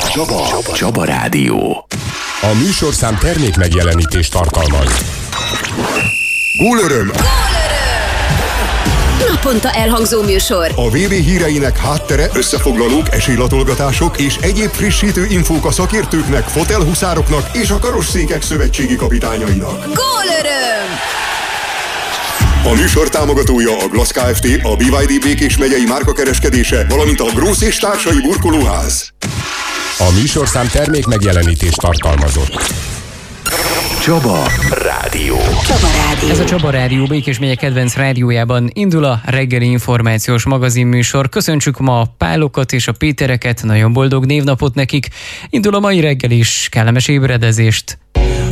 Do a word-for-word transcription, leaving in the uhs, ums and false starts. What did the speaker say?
Csaba. Csaba. Csaba Rádió. A műsorszám termék megjelenítést tartalmaz. Gólöröm! Naponta elhangzó műsor. A vé bé híreinek háttere, összefoglalók, esélylatolgatások és egyéb frissítő infók a szakértőknek, fotelhuszároknak és a karosszékek szövetségi kapitányainak. Gólöröm! A műsor támogatója a Glass Kft., a bé vé dé Békés megyei márkakereskedése, valamint a Grósz és társai burkolóház. A műsorszám termék megjelenítést tartalmazott. Csaba Rádió. Csaba Rádió. Ez a Csaba Rádió Békés megye kedvenc rádiójában indul a reggeli információs magazinműsor. Köszöntsük ma a Pálokat és a Pétereket, nagyon boldog névnapot nekik. Indul a mai reggel is, kellemes ébredezést.